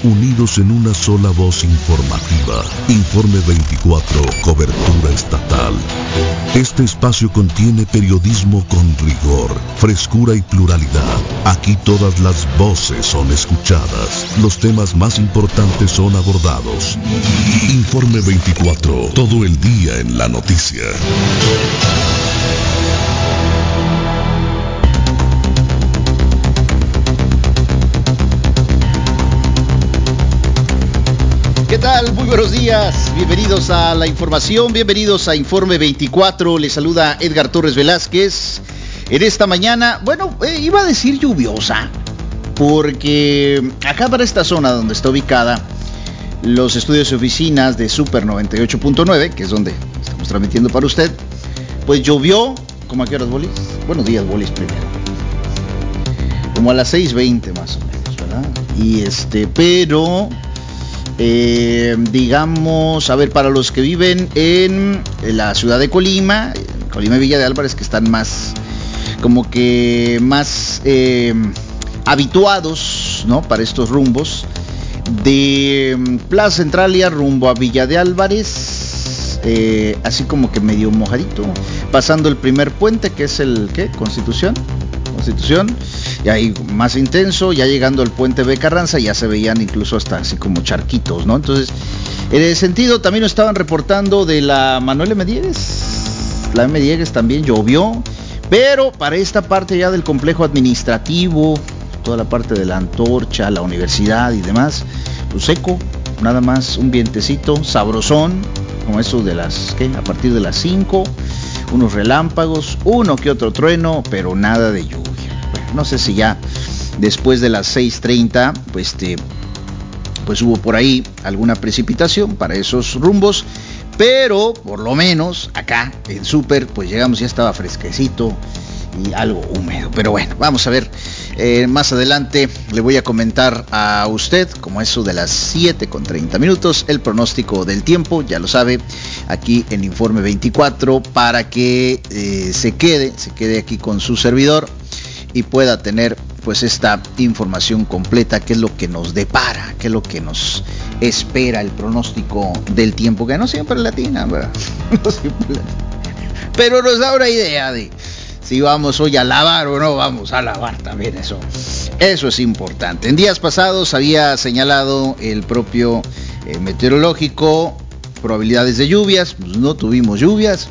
unidos en una sola voz informativa. Informe 24, cobertura estatal. Este espacio contiene periodismo con rigor, frescura y pluralidad. Aquí todas las voces son escuchadas. Los temas más importantes son abordados. Informe 24, todo el día en la noticia. ¿Qué tal? Muy buenos días, bienvenidos a la información, bienvenidos a Informe 24, les saluda Edgar Torres Velázquez. En esta mañana, iba a decir lluviosa, porque acá para esta zona donde está ubicada los estudios y oficinas de Super 98.9, que es donde estamos transmitiendo para usted, pues llovió, ¿cómo a qué horas, Bolis? Buenos días, Bolis, primero. Como a las 6:20 más o menos, ¿verdad? Y pero... digamos, a ver, para los que viven en la ciudad de Colima y Villa de Álvarez, que están más, como que más habituados, ¿no? Para estos rumbos, de Plaza Centralia rumbo a Villa de Álvarez, así como que medio mojadito, pasando el primer puente, que es el, ¿qué? Constitución, y ahí más intenso, ya llegando al puente B. Carranza, ya se veían incluso hasta así como charquitos, ¿no? Entonces, en el sentido, también nos estaban reportando de la Manuel M. Diegues. La M. Diegues también llovió, pero para esta parte ya del complejo administrativo, toda la parte de la Antorcha, la universidad y demás, pues seco, nada más un vientecito sabrosón, como eso de las, ¿qué? A partir de las 5, unos relámpagos, uno que otro trueno, pero nada de lluvia. Bueno, no sé si ya después de las 6:30, pues hubo por ahí alguna precipitación para esos rumbos, pero por lo menos acá en Super, pues llegamos, ya estaba fresquecito y algo húmedo. Pero bueno, vamos a ver, más adelante le voy a comentar a usted, como eso de las 7:30, el pronóstico del tiempo, ya lo sabe, aquí en Informe 24, para que se quede aquí con su servidor y pueda tener pues esta información completa, qué es lo que nos depara, qué es lo que nos espera el pronóstico del tiempo, que no siempre latina, ¿verdad? No siempre latina, pero nos da una idea de si vamos hoy a lavar o no vamos a lavar también. Eso es importante. En días pasados había señalado el propio meteorológico probabilidades de lluvias. Pues no tuvimos lluvias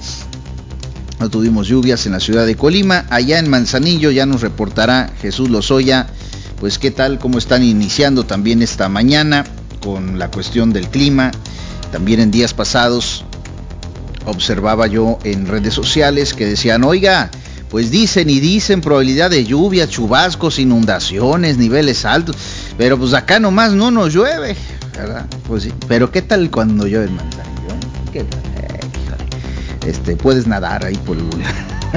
en la ciudad de Colima. Allá en Manzanillo ya nos reportará Jesús Lozoya, pues qué tal, cómo están iniciando también esta mañana con la cuestión del clima. También en días pasados observaba yo en redes sociales que decían, oiga, pues dicen probabilidad de lluvia, chubascos, inundaciones, niveles altos, pero pues acá nomás no nos llueve, ¿verdad? Pues sí, pero ¿qué tal cuando llueve en Manzanillo? ¿Qué tal? Puedes nadar ahí por el lugar.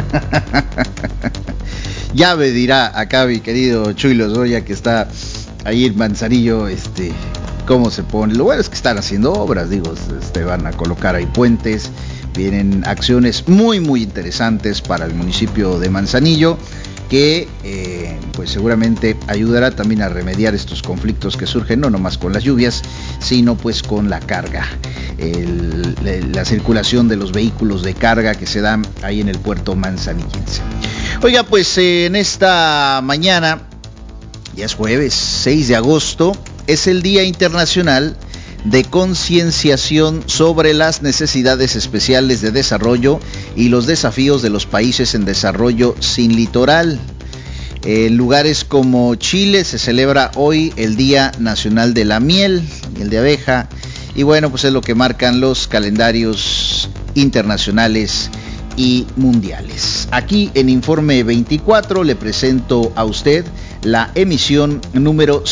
Ya me dirá acá mi querido Chuy Lozoya, que está ahí en Manzanillo, cómo se pone. Lo bueno es que están haciendo obras, van a colocar ahí puentes, vienen acciones muy muy interesantes para el municipio de Manzanillo, que pues seguramente ayudará también a remediar estos conflictos que surgen no nomás con las lluvias, sino pues con la carga, la circulación de los vehículos de carga que se dan ahí en el puerto manzanillense. Oiga, pues en esta mañana, ya es jueves 6 de agosto, es el Día Internacional de Concienciación sobre las necesidades especiales de desarrollo y los desafíos de los países en desarrollo sin litoral. En lugares como Chile se celebra hoy el Día Nacional de la Miel de abeja, y bueno, pues es lo que marcan los calendarios internacionales y mundiales. Aquí en Informe 24 le presento a usted la emisión número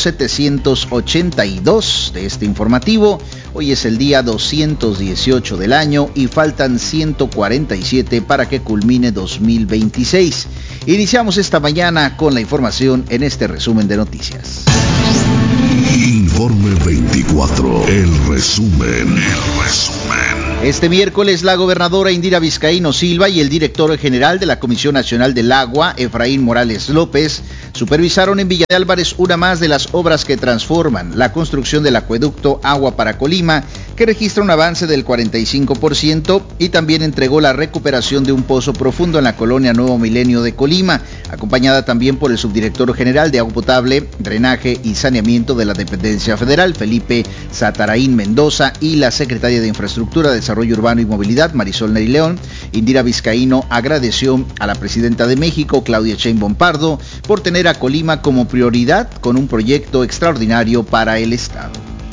782 de este informativo. Hoy es el día 218 del año y faltan 147 para que culmine 2026. Iniciamos esta mañana con la información en este resumen de noticias. Informe 24. 24. El resumen. Este miércoles, la gobernadora Indira Vizcaíno Silva y el director general de la Comisión Nacional del Agua, Efraín Morales López, supervisaron en Villa de Álvarez una más de las obras que transforman la construcción del acueducto Agua para Colima, que registra un avance del 45%, y también entregó la recuperación de un pozo profundo en la colonia Nuevo Milenio de Colima, acompañada también por el subdirector general de Agua Potable, Drenaje y Saneamiento de la Dependencia Federal, Felipe Sataraín Mendoza, y la secretaria de Infraestructura, Desarrollo Urbano y Movilidad, Marisol Neri León. Indira Vizcaíno agradeció a la presidenta de México, Claudia Sheinbaum Pardo, por tener a Colima como prioridad con un proyecto extraordinario para el estado.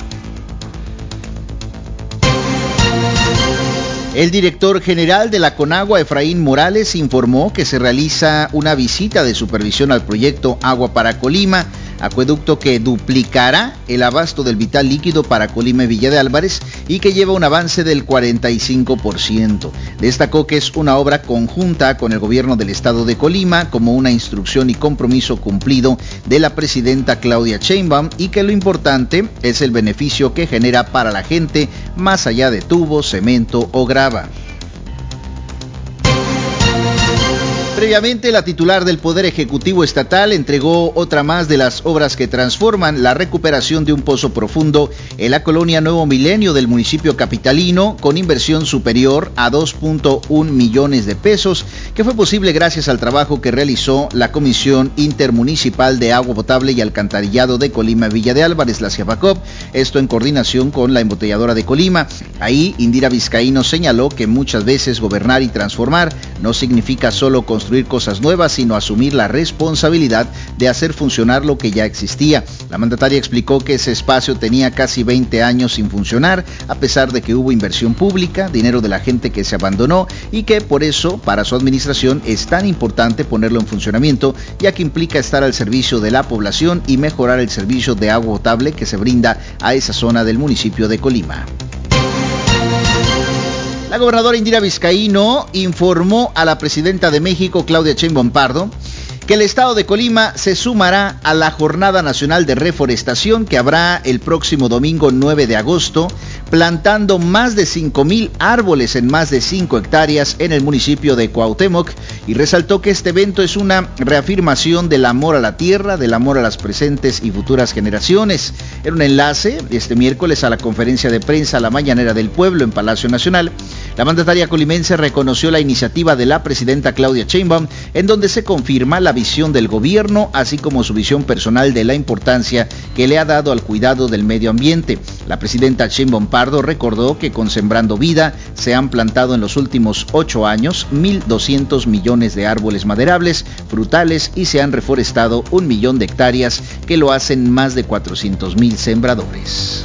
El director general de la Conagua, Efraín Morales, informó que se realiza una visita de supervisión al proyecto Agua para Colima, acueducto que duplicará el abasto del vital líquido para Colima y Villa de Álvarez y que lleva un avance del 45%. Destacó que es una obra conjunta con el gobierno del estado de Colima, como una instrucción y compromiso cumplido de la presidenta Claudia Sheinbaum, y que lo importante es el beneficio que genera para la gente, más allá de tubos, cemento o grava. Previamente, la titular del Poder Ejecutivo Estatal entregó otra más de las obras que transforman la recuperación de un pozo profundo en la colonia Nuevo Milenio del municipio capitalino, con inversión superior a 2.1 millones de pesos, que fue posible gracias al trabajo que realizó la Comisión Intermunicipal de Agua Potable y Alcantarillado de Colima Villa de Álvarez, la CIAPACOP, esto en coordinación con la embotelladora de Colima. Ahí, Indira Vizcaíno señaló que muchas veces gobernar y transformar no significa solo construir cosas nuevas, sino asumir la responsabilidad de hacer funcionar lo que ya existía. La mandataria explicó que ese espacio tenía casi 20 años sin funcionar, a pesar de que hubo inversión pública, dinero de la gente que se abandonó, y que por eso para su administración es tan importante ponerlo en funcionamiento, ya que implica estar al servicio de la población y mejorar el servicio de agua potable que se brinda a esa zona del municipio de Colima. La gobernadora Indira Vizcaíno informó a la presidenta de México, Claudia Sheinbaum Pardo, que el estado de Colima se sumará a la Jornada Nacional de Reforestación que habrá el próximo domingo 9 de agosto, plantando más de 5,000 árboles en más de 5 hectáreas en el municipio de Cuauhtémoc, y resaltó que este evento es una reafirmación del amor a la tierra, del amor a las presentes y futuras generaciones. En un enlace este miércoles a la conferencia de prensa La Mañanera del Pueblo en Palacio Nacional, la mandataria colimense reconoció la iniciativa de la presidenta Claudia Sheinbaum, en donde se confirma la visión del gobierno, así como su visión personal de la importancia que le ha dado al cuidado del medio ambiente. La presidenta Sheinbaum Pardo recordó que con Sembrando Vida se han plantado en los últimos 8 años 1,200 millones de árboles maderables, frutales, y se han reforestado 1 millón de hectáreas, que lo hacen más de 400,000 sembradores.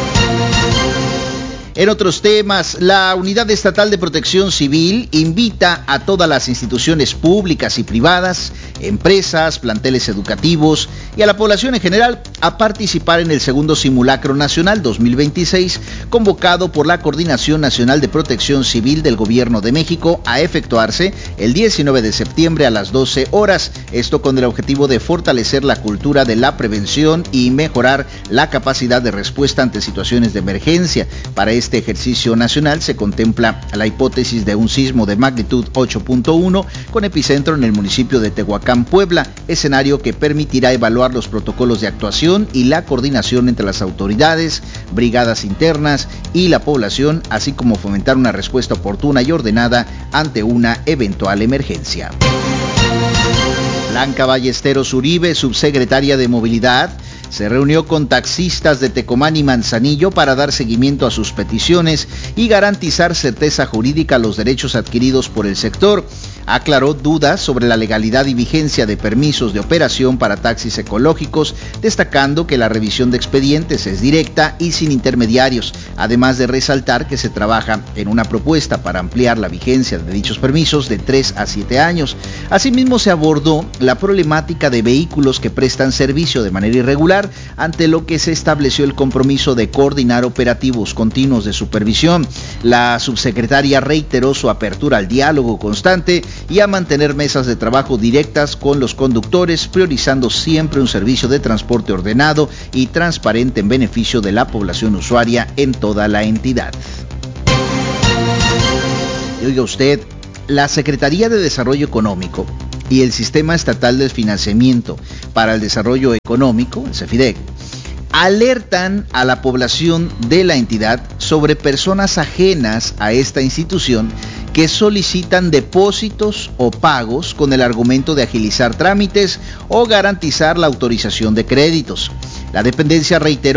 En otros temas, la Unidad Estatal de Protección Civil invita a todas las instituciones públicas y privadas, empresas, planteles educativos y a la población en general a participar en el segundo Simulacro Nacional 2026, convocado por la Coordinación Nacional de Protección Civil del Gobierno de México, a efectuarse el 19 de septiembre a las 12 horas. Esto con el objetivo de fortalecer la cultura de la prevención y mejorar la capacidad de respuesta ante situaciones de emergencia. Para este ejercicio nacional se contempla la hipótesis de un sismo de magnitud 8.1 con epicentro en el municipio de Tehuacán, Puebla, escenario que permitirá evaluar los protocolos de actuación y la coordinación entre las autoridades, brigadas internas y la población, así como fomentar una respuesta oportuna y ordenada ante una eventual emergencia. Blanca Ballesteros Uribe, subsecretaria de Movilidad, se reunió con taxistas de Tecomán y Manzanillo para dar seguimiento a sus peticiones y garantizar certeza jurídica a los derechos adquiridos por el sector. Aclaró dudas sobre la legalidad y vigencia de permisos de operación para taxis ecológicos, destacando que la revisión de expedientes es directa y sin intermediarios, además de resaltar que se trabaja en una propuesta para ampliar la vigencia de dichos permisos de 3 a 7 años. Asimismo, se abordó la problemática de vehículos que prestan servicio de manera irregular, ante lo que se estableció el compromiso de coordinar operativos continuos de supervisión. La subsecretaria reiteró su apertura al diálogo constante y a mantener mesas de trabajo directas con los conductores, priorizando siempre un servicio de transporte ordenado y transparente en beneficio de la población usuaria en toda la entidad. Y oiga usted, la Secretaría de Desarrollo Económico y el Sistema Estatal de Financiamiento para el Desarrollo Económico, el CEFIDEC, alertan a la población de la entidad sobre personas ajenas a esta institución que solicitan depósitos o pagos con el argumento de agilizar trámites o garantizar la autorización de créditos. La dependencia reiteró